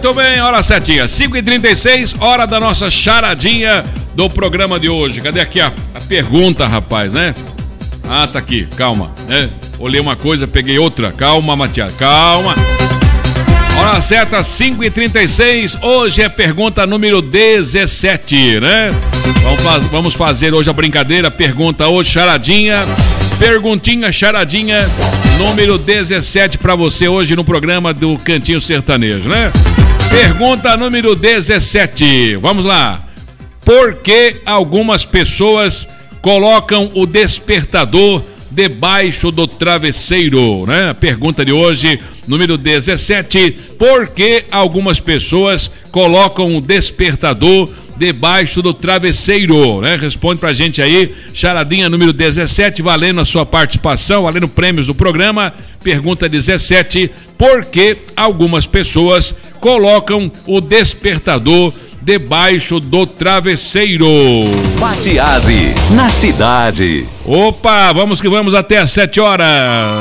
Muito bem, hora certinha, 5h36, hora da nossa charadinha do programa de hoje. Cadê aqui a pergunta, rapaz, né? Ah, tá aqui, calma, né? Olhei uma coisa, peguei outra. Calma, Matias, calma. Hora certa, 5h36, hoje é pergunta número 17, né? Vamos fazer hoje a brincadeira, pergunta hoje, charadinha, perguntinha, charadinha, número 17 pra você hoje no programa do Cantinho Sertanejo, né? Pergunta número 17, vamos lá. Por que algumas pessoas colocam o despertador debaixo do travesseiro, né? A pergunta de hoje, número 17, por que algumas pessoas colocam o despertador debaixo do travesseiro, né? Responde pra gente aí, charadinha número 17, valendo a sua participação, valendo prêmios do programa. Pergunta 17, por que algumas pessoas colocam o despertador debaixo do travesseiro? Matiasi, na cidade. Opa, vamos que vamos até às 7 horas.